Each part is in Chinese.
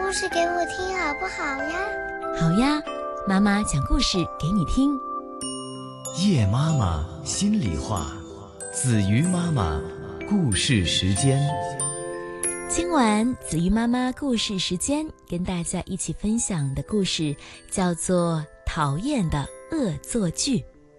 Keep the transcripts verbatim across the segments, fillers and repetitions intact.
故事给我听好不好呀？ 好呀，妈妈讲故事给你听。 叶妈妈心里话，子瑜妈妈故事时间。 今晚子瑜妈妈故事时间跟大家一起分享的故事叫做《讨厌的恶作剧》。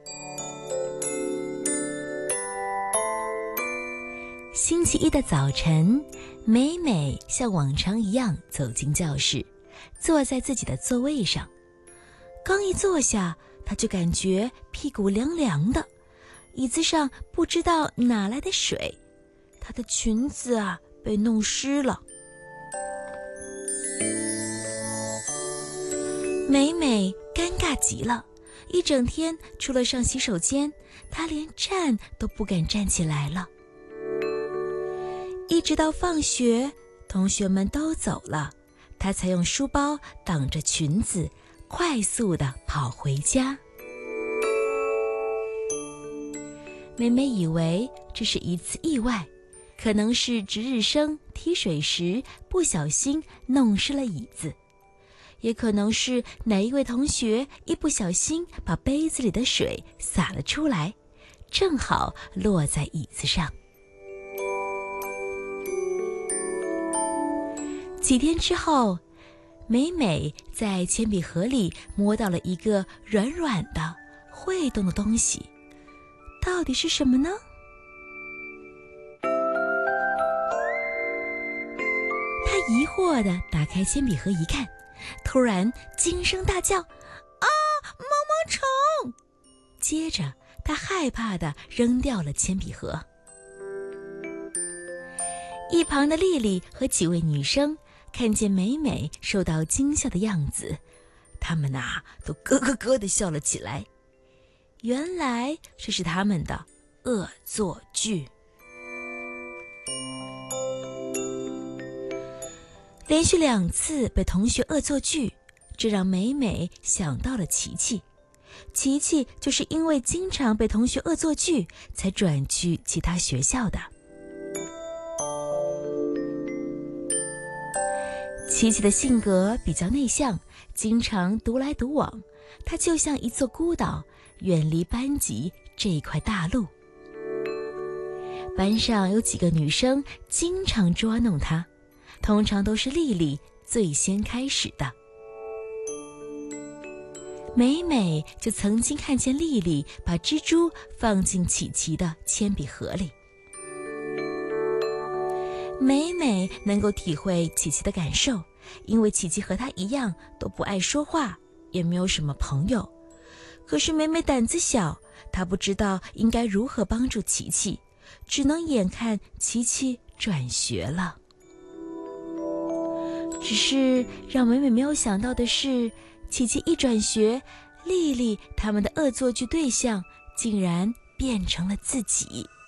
星期一的早晨，美美像往常一样走进教室，坐在自己的座位上。刚一坐下，她就感觉屁股凉凉的，椅子上不知道哪来的水，她的裙子啊被弄湿了。美美尴尬极了，一整天除了上洗手间，她连站都不敢站起来了。一直到放学，同学们都走了，她才用书包挡着裙子，快速地跑回家。美美以为这是一次意外，可能是值日生踢水时不小心弄湿了椅子，也可能是哪一位同学一不小心把杯子里的水洒了出来，正好落在椅子上。几天之后，美美在铅笔盒里摸到了一个软软的会动的东西，到底是什么呢？她疑惑地打开铅笔盒一看，突然惊声大叫：啊，毛毛虫！接着她害怕地扔掉了铅笔盒。一旁的丽丽和几位女生看见美美受到惊吓的样子，她们啊都咯咯咯地笑了起来。原来这是他们的恶作剧。连续两次被同学恶作剧，这让美美想到了琪琪。琪琪就是因为经常被同学恶作剧，才转去其他学校的。琪琪的性格比较内向，经常独来独往，她就像一座孤岛，远离班级这一块大陆。班上有几个女生经常捉弄她，通常都是丽丽最先开始的。美美就曾经看见丽丽把蜘蛛放进琪琪的铅笔盒里。美美能够体会琪琪的感受，因为琪琪和她一样都不爱说话，也没有什么朋友。可是美美胆子小，她不知道应该如何帮助琪琪，只能眼看琪琪转学了。只是让美美没有想到的是，琪琪一转学，丽丽他们的恶作剧对象竟然变成了自己。